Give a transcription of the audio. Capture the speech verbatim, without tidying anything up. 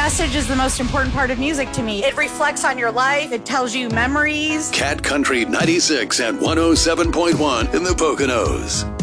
message is the most important part of music to me. It reflects on your life. It tells you memories. Cat Country ninety-six and one oh seven point one in the Poconos.